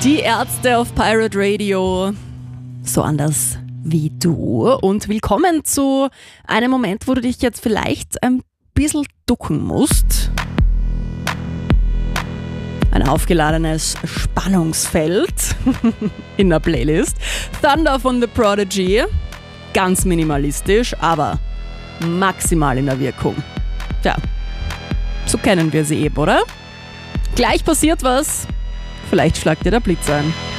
Die Ärzte auf Pirate Radio, so anders wie du. Und willkommen zu einem Moment, wo du dich jetzt vielleicht ein bisschen ducken musst. Ein aufgeladenes Spannungsfeld in der Playlist. Thunder von The Prodigy, ganz minimalistisch, aber maximal in der Wirkung. Tja, so kennen wir sie eben, oder? Gleich passiert was. Vielleicht schlagt dir der Blitz ein.